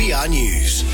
3BR News.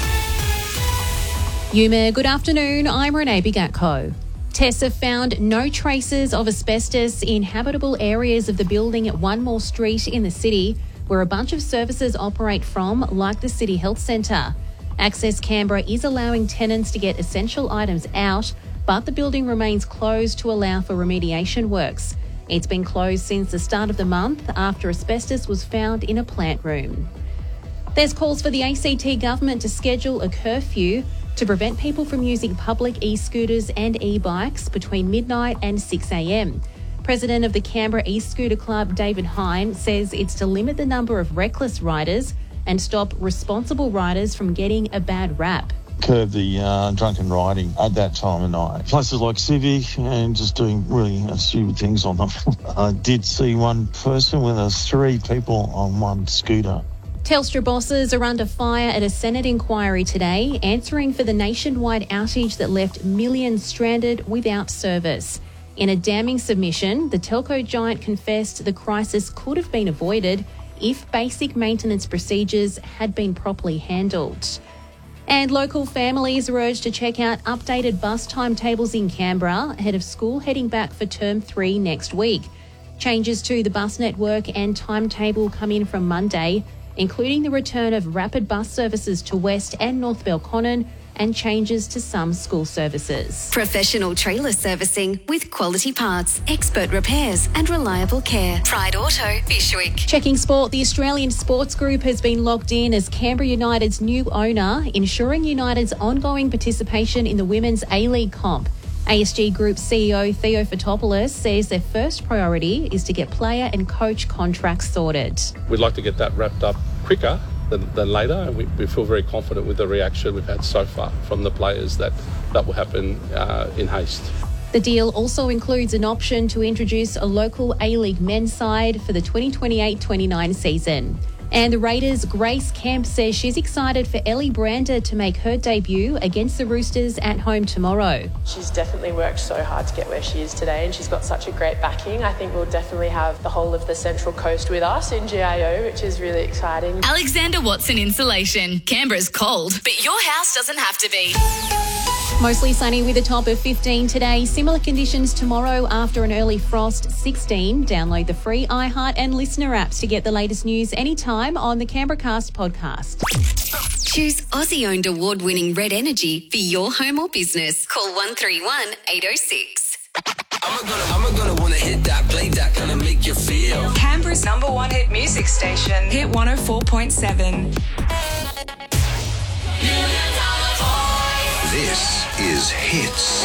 Yuma, good afternoon. I'm Renee Bigatko. Tests have found no traces of asbestos in habitable areas of the building at One More Street in the city, where a bunch of services operate from, like the City Health Centre. Access Canberra is allowing tenants to get essential items out, but the building remains closed to allow for remediation works. It's been closed since the start of the month after asbestos was found in a plant room. There's calls for the ACT government to schedule a curfew to prevent people from using public e-scooters and e-bikes between midnight and 6 a.m. President of the Canberra E-Scooter Club, David Hine, says it's to limit the number of reckless riders and stop responsible riders from getting a bad rap. Curb the drunken riding at that time of night. Places like Civic and just doing really stupid things on them. I did see one person with 3 people on one scooter. Telstra bosses are under fire at a Senate inquiry today, answering for the nationwide outage that left millions stranded without service. In a damning submission, the telco giant confessed the crisis could have been avoided if basic maintenance procedures had been properly handled. And local families are urged to check out updated bus timetables in Canberra ahead of school heading back for Term 3 next week. Changes to the bus network and timetable come in from Monday, including the return of rapid bus services to West and North Belconnen and changes to some school services. Professional trailer servicing with quality parts, expert repairs and reliable care. Pride Auto, Bishwick. Checking sport, the Australian Sports Group has been locked in as Canberra United's new owner, ensuring United's ongoing participation in the Women's A-League comp. ASG Group CEO Theo Fotopoulos says their first priority is to get player and coach contracts sorted. We'd like to get that wrapped up quicker than later, and we feel very confident with the reaction we've had so far from the players that will happen in haste. The deal also includes an option to introduce a local A-League men's side for the 2028-29 season. And the Raiders' Grace Kemp says she's excited for Ellie Brander to make her debut against the Roosters at home tomorrow. She's definitely worked so hard to get where she is today, and she's got such a great backing. I think we'll definitely have the whole of the Central Coast with us in GIO, which is really exciting. Alexander Watson Insulation. Canberra's cold, but your house doesn't have to be. Mostly sunny with a top of 15 today. Similar conditions tomorrow after an early frost, 16. Download the free iHeart and Listener apps to get the latest news anytime on the Canberra Cast podcast. Choose Aussie-owned award-winning Red Energy for your home or business. Call 131 806. I'm gonna wanna hit that, play that, gonna make you feel. Canberra's #1 hit music station, Hit 104.7. This is Hits.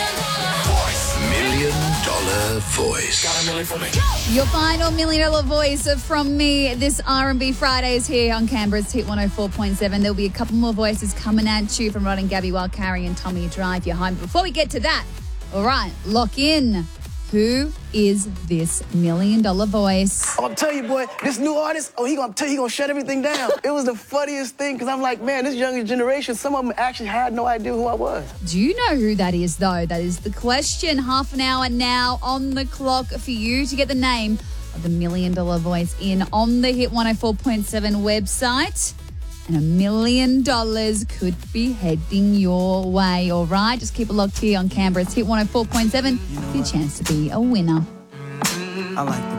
$1 Million Voice. Your final $1 million voice from me this R&B Friday is here on Canberra's Hit 104.7. There'll be a couple more voices coming at you from Rod and Gabby while Carrie and Tommy drive you home. Before we get to that, all right, lock in. Who is this $1 million voice? I'm tell you, boy, this new artist, he gonna shut everything down. It was the funniest thing, because I'm like, man, this younger generation, some of them actually had no idea who I was. Do you know who that is, though? That is the question. Half an hour now on the clock for you to get the name of the $1 million voice in on the Hit 104.7 website. And $1 million could be heading your way, all right? Just keep it locked here on Canberra's Hit 104.7 for your chance to be a winner. I like the